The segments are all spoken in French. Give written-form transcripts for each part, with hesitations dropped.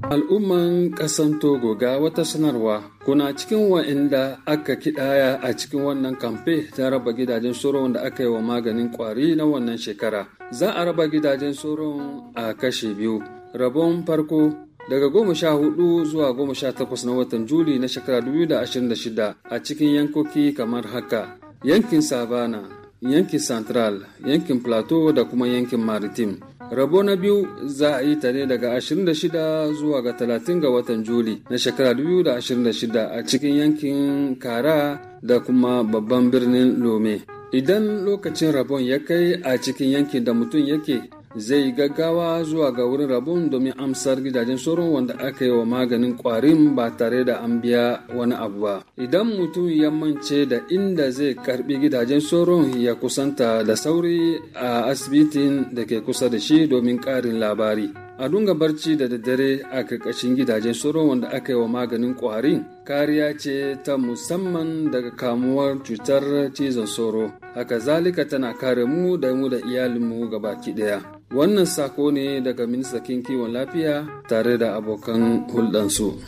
Al'umman ƙasan Togo ga wata sanarwa kuna cikin wa'inda aka kidaya a cikin wannan kamfe ta raba gidajen soron da aka yi wa maganin kwari na wannan shekara. Za a raba gidajen soron a kashe biyu. Rabon farko daga 14 zuwa 18 na watan Juli na shekara 2026 a cikin yankoki kamar haka: yankin Savana, yankin Central, yankin Plateau da kuma yankin Maritime. Rabo na biyu za a yi ta ne daga 26 zuwa ga 30 ga watan Juli na shekara 2026 a cikin yankin Kara da kuma babban birnin Lome. Idan lokacin rabon ya kai a cikin yankin da mutum yake, zai gaggawa zuwa ga wurin rabon domin amsar gidajen sauron wanda aka yi wa maganin kwarin ba tare da an biya wani abu ba. Idan mutum ya mance da inda zai karbi gidajen sauron, ya kusanta da sauri a asibitin da ke kusa da shi domin karin labari. A dunga barci da daddare a karkashin gidajen sauron wanda aka yi wa maganin kwarin kariya ce ta musamman daga kamuwar cutar cizon sauro. Haka zalika tana kare mu da iyalinmu gabaki daya. Wannan sako ne daga ministan kiwon lafiya tare da abokan hulɗansu.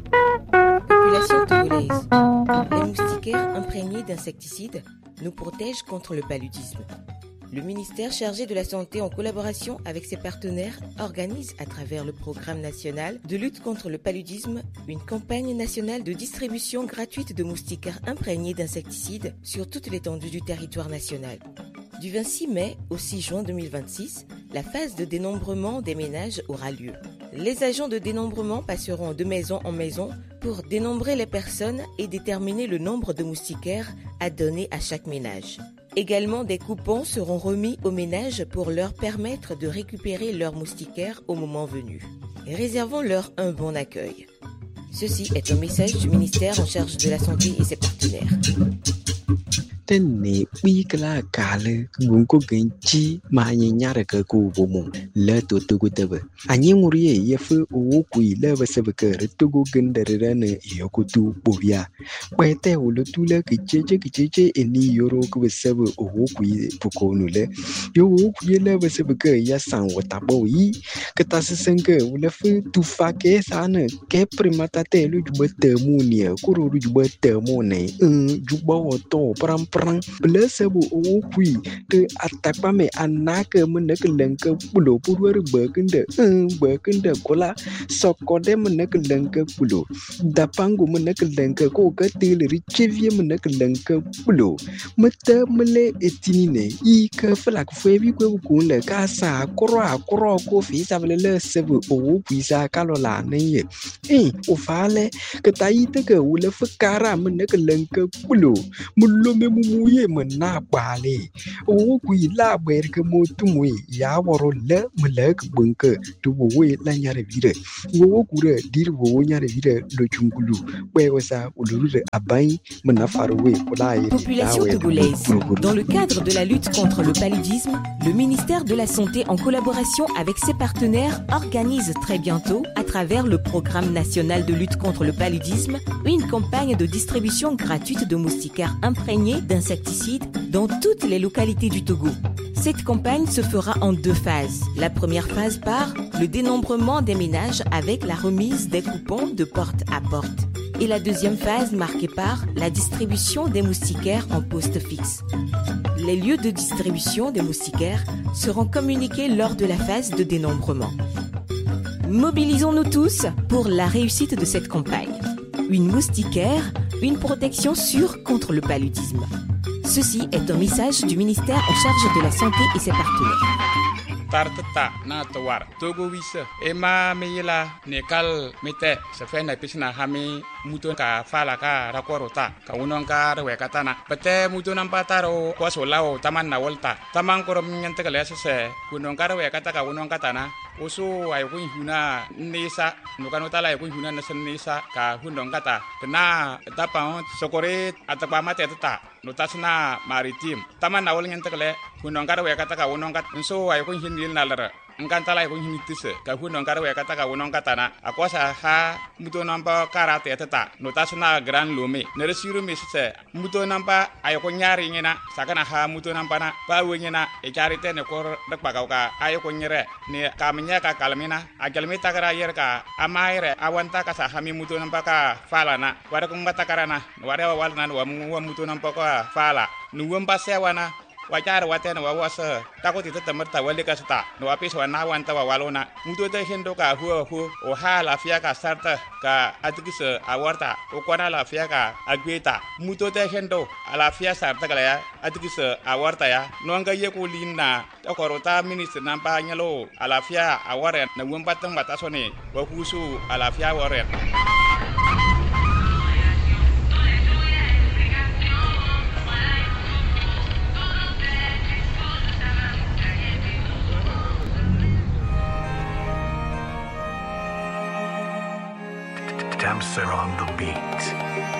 Population togolaise. Les moustiquaires imprégnés d'insecticides nous protègent contre le paludisme. Le ministère chargé de la Santé, en collaboration avec ses partenaires, organise à travers le programme national de lutte contre le paludisme une campagne nationale de distribution gratuite de moustiquaires imprégnés d'insecticides sur toute l'étendue du territoire national. Du 26 mai au 6 juin 2026, la phase de dénombrement des ménages aura lieu. Les agents de dénombrement passeront de maison en maison pour dénombrer les personnes et déterminer le nombre de moustiquaires à donner à chaque ménage. Également, des coupons seront remis aux ménages pour leur permettre de récupérer leurs moustiquaires au moment venu. Réservons-leur un bon accueil. Ceci est un message du ministère en charge de la Santé et ses partenaires. Tenne bikla kale gunko genchi ma nyara ka ko bomo la to to gutaba anyi nguriye yefu o kui la basabaka to gendere ne yokutu bobia kwete ulutula kicheche eni yoro ku basabu o kui pukonule yo o kui la basabaka ya san wata boyi katasenke ulefu tufake sana ke primata te lu jubata munia kuru jubata mone jubo to pram Blessable o qui to attack me anaka munakanka pulo purwar bakanda kola sokode munakanka pulo dapango munakanka ko katil richevie munakanka pulo mata mele etinine I ka flak febi ko kunle kasa kro ko fi sabele sebu o pisa kalola ne o fale kataite ka wala fakara munakanka pulo mulome muye mena bale o kui la ber ke motumwe ya woro le mlek bunke to we la nyare vire wo kure dir wo nyare vire lo chungulu we wasa ulure abai mena farwe kula. Population togolaise. Dans le cadre de la lutte contre le paludisme, le ministère de la Santé, en collaboration avec ses partenaires, organise très bientôt, à travers le programme national de lutte contre le paludisme, une campagne de distribution gratuite de moustiquaires imprégnés d'insecticides dans toutes les localités du Togo. Cette campagne se fera en 2 phases. La première phase par le dénombrement des ménages avec la remise des coupons de porte à porte. Et la deuxième phase marquée par la distribution des moustiquaires en poste fixe. Les lieux de distribution des moustiquaires seront communiqués lors de la phase de dénombrement. Mobilisons-nous tous pour la réussite de cette campagne. Une moustiquaire, une protection sûre contre le paludisme. Ceci est un message du ministère en charge de la Santé et ses partenaires. Tartata na tawar Togo wisa ema meyela nekal mete sefena pisna hami muton ka fala ka rakorota ka unon ka rewe katana pete muton ampataro ko solao taman na volta taman korom nyante kala se kunon ka rewe kataka unon katana usu ay kun huna nisa nukano tala ay kun huna nasen nisa ka hunon kata na tapa sokore atapa mate tata notasna maritim taman na wol nyante kala kunon ka rewe kataka unon kat so ay kun hinil nalara ngkantala ko hinitise ka hunon karwe kata ka wonon katana akosa ha muto namba karate tata no tasuna gran lome ne resiru misise muto namba ayo ko nyari ngina sakana ha muto namba na ba wenyina e charite ne ko dakpa ka ayo ko nyere ne kamnya ka kalmina agalmi takara yer ka amaire awanta ka sa hami muto namba ka fala na wara ko ngata karana wara walna wa muto namba ka fala nuwamba sewana wajar watena wawasa takoti tetemerta walika sta no apis wana wanta walona muto te hendo ka hu o hala fia ka sarta ka atikise awarta o kwana la fia ka agweta muto te hendo ala fia sarta kala ya atikise awarta ya nonga yeko linna takorota minister nampa nyalo ala fia aware na womba tang batasone wa husu ala fia aware Damser on the beat.